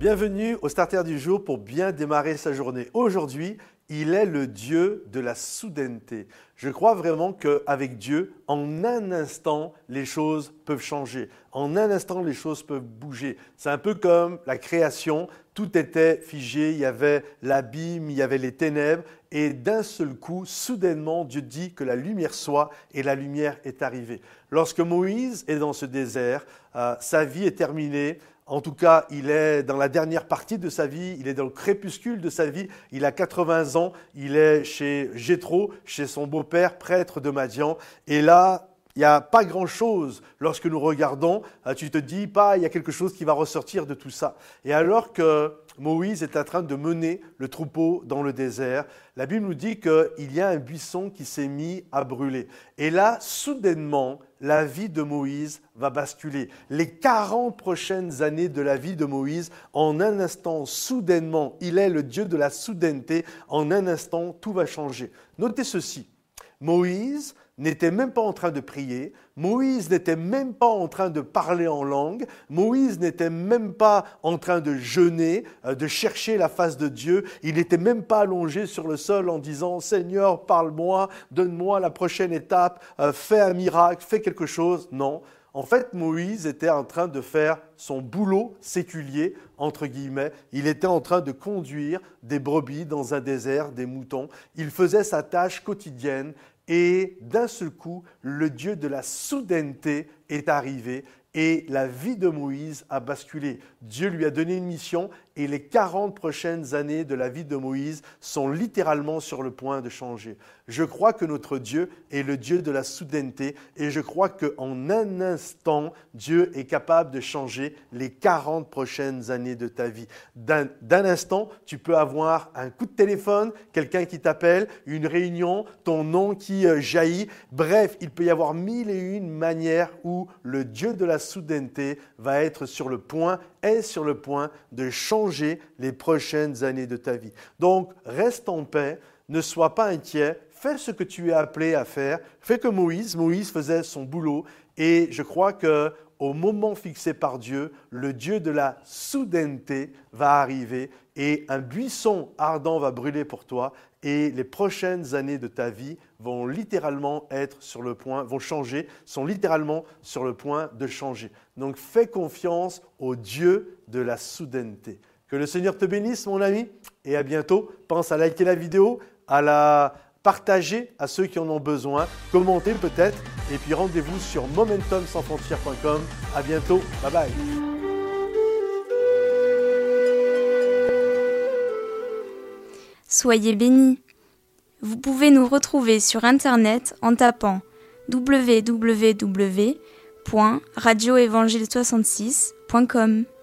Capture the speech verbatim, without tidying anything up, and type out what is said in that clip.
Bienvenue au Starter du jour pour bien démarrer sa journée. Aujourd'hui, il est le Dieu de la soudaineté. Je crois vraiment qu'avec Dieu, en un instant, les choses peuvent changer. En un instant, les choses peuvent bouger. C'est un peu comme la création. Tout était figé, il y avait l'abîme, il y avait les ténèbres. Et d'un seul coup, soudainement, Dieu dit que la lumière soit et la lumière est arrivée. Lorsque Moïse est dans ce désert, euh, sa vie est terminée. En tout cas, il est dans la dernière partie de sa vie, il est dans le crépuscule de sa vie, il a quatre-vingts ans, il est chez Jéthro, chez son beau-père, prêtre de Madian. Et là, il n'y a pas grand-chose lorsque nous regardons, tu te dis, pas, il y a quelque chose qui va ressortir de tout ça. Et alors que Moïse est en train de mener le troupeau dans le désert, la Bible nous dit qu'il y a un buisson qui s'est mis à brûler. Et là, soudainement, la vie de Moïse va basculer. Les quarante prochaines années de la vie de Moïse, en un instant, soudainement, il est le Dieu de la soudaineté, en un instant, tout va changer. Notez ceci, Moïse n'était même pas en train de prier, Moïse n'était même pas en train de parler en langue, Moïse n'était même pas en train de jeûner, de chercher la face de Dieu, il n'était même pas allongé sur le sol en disant « Seigneur, parle-moi, donne-moi la prochaine étape, fais un miracle, fais quelque chose ». Non, en fait, Moïse était en train de faire son boulot séculier, entre guillemets. Il était en train de conduire des brebis dans un désert, des moutons. Il faisait sa tâche quotidienne. Et d'un seul coup, le Dieu de la soudaineté est arrivé et la vie de Moïse a basculé. Dieu lui a donné une mission et les quarante prochaines années de la vie de Moïse sont littéralement sur le point de changer. Je crois que notre Dieu est le Dieu de la soudaineté et je crois qu'en un instant, Dieu est capable de changer les quarante prochaines années de ta vie. D'un, d'un instant, tu peux avoir un coup de téléphone, quelqu'un qui t'appelle, une réunion, ton nom qui jaillit. Bref, il peut y avoir mille et une manières où le Dieu de la soudaineté va être sur le point, est sur le point de changer les prochaines années de ta vie. Donc, reste en paix, ne sois pas inquiet, fais ce que tu es appelé à faire. Fais comme Moïse, Moïse faisait son boulot et je crois que au moment fixé par Dieu, le Dieu de la soudaineté va arriver et un buisson ardent va brûler pour toi et les prochaines années de ta vie vont littéralement être sur le point, vont changer, sont littéralement sur le point de changer. Donc fais confiance au Dieu de la soudaineté. Que le Seigneur te bénisse, mon ami, et à bientôt. Pense à liker la vidéo, à la partager à ceux qui en ont besoin, commenter peut-être, et puis rendez-vous sur momentum sans frontières point com. À bientôt, bye bye. Soyez bénis. Vous pouvez nous retrouver sur Internet en tapant w w w point radio évangile soixante-six point com.